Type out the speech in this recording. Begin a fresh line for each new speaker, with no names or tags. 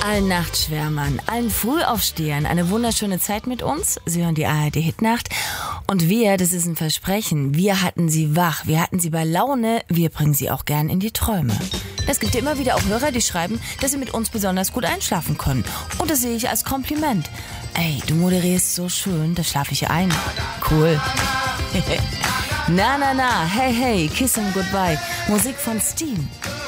allen Nachtschwärmern, allen Frühaufstehern eine wunderschöne Zeit mit uns. Sie hören die ARD Hitnacht. Und wir, das ist ein Versprechen, wir hatten sie wach, wir hatten sie bei Laune, wir bringen sie auch gern in die Träume. Es gibt ja immer wieder auch Hörer, die schreiben, dass sie mit uns besonders gut einschlafen können. Und das sehe ich als Kompliment. Ey, du moderierst so schön, da schlafe ich ein. Cool. Na, hey, Kiss and Goodbye. Musik von Steen.